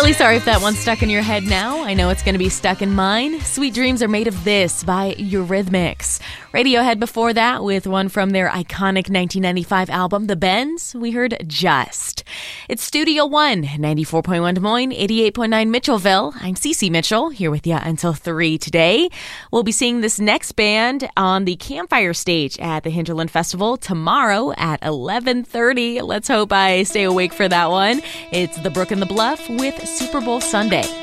Really sorry if that one's stuck in your head now. I know it's going to be stuck in mine. Sweet Dreams Are Made of This by Eurythmics. Radiohead before that with one from their iconic 1995 album, The Bends. We heard Just. It's Studio One, 94.1 Des Moines, 88.9 Mitchellville. I'm Cece Mitchell, here with you until 3 today. We'll be seeing this next band on the Campfire stage at the Hinterland Festival tomorrow at 11:30. Let's hope I stay awake for that one. It's The Brook and the Bluff with Super Bowl Sunday.